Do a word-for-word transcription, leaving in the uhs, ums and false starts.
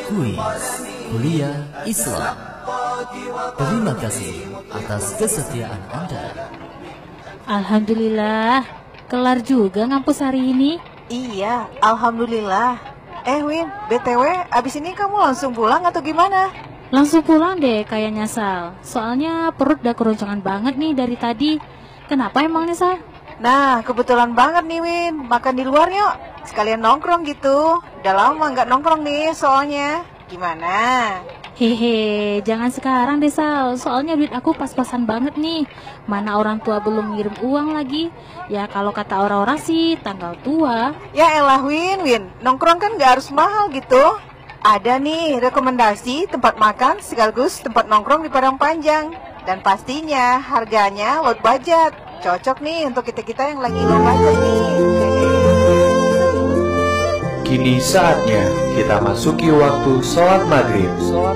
Kuis Kuliah Islam. Terima kasih atas kesetiaan Anda. Alhamdulillah, kelar juga ngampus hari ini. Iya, alhamdulillah. Eh Win, B T W abis ini kamu langsung pulang atau gimana? Langsung pulang deh kayaknya Sal. Soalnya perut udah keroncongan banget nih dari tadi. Kenapa emangnya Sal? Nah, kebetulan banget nih Win, makan di luar yuk. Sekalian nongkrong gitu. Udah lama nggak nongkrong nih soalnya. Gimana? Hehe, jangan sekarang deh Sal. Soalnya duit aku pas-pasan banget nih. Mana orang tua belum ngirim uang lagi. Ya kalau kata orang-orang sih tanggal tua. Ya elah Win, Win, nongkrong kan nggak harus mahal gitu. Ada nih rekomendasi tempat makan sekaligus tempat nongkrong di Padang Panjang. Dan pastinya harganya low budget. Cocok nih untuk kita-kita yang lagi low budget nih. Kini saatnya kita masuki waktu sholat maghrib.